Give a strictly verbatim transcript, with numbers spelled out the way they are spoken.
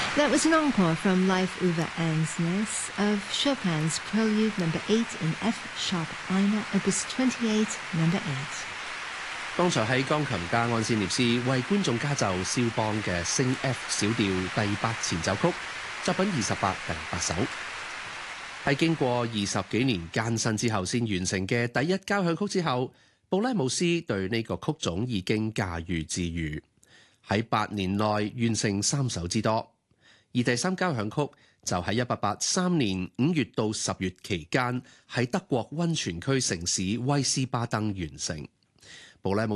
That was an encore from Life über Ansness of Chopin's Prelude Number Eight in F sharp minor, Opus twenty-eight, Number Eight. 剛才喺鋼琴家安斯涅斯為觀眾加奏肖邦嘅升 F 小調第八前奏曲，作品二十八第八首，係經過二十幾年艱辛之後先完成嘅第一交響曲之後，布拉姆斯對呢個曲種已經駕馭自如，喺八年內完成三首之多。而第三交響曲就喺一八八三年五月到十月期間喺德國溫泉區城市威斯巴登完成。布拉姆